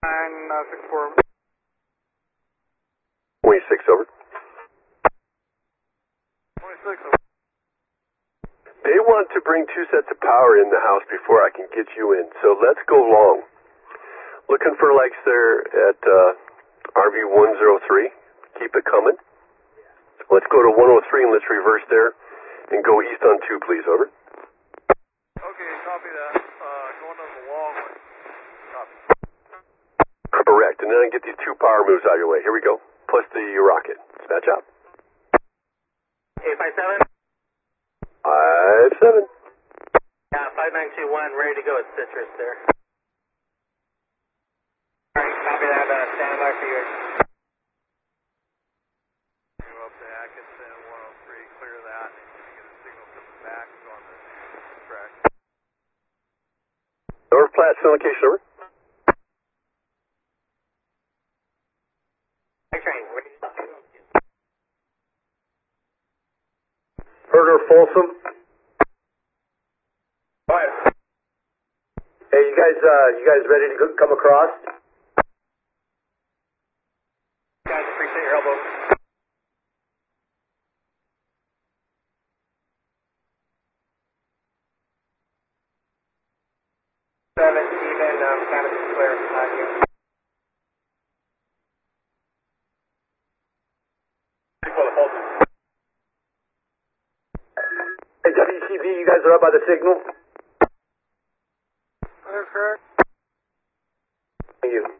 964. 26, over. 26, over. They want to bring 2 sets of power in the house before I can get you in, so let's go long. Looking for lights there at RV103. Keep it coming. Let's go to 103 and let's reverse there and go east on 2, please, over. Okay, copy that. Going on the long one. Copy. Correct, and then I get these 2 power moves out of your way. Here we go. Plus the rocket. Dispatch out. 857? 57. Yeah, 5921, ready to go at Citrus there. Alright, copy that, stand by for yours. Go up to Atkinson, 103, clear that. Get a signal from the back on the track. North Platte, location, over. Train, ready to go. Herder Folsom. Alright. Hey, you guys ready to come across? Guys, appreciate your help, over. Seven, even, canopy clear behind you. Hey, WTV, you guys are up by the signal? That's correct. Thank you.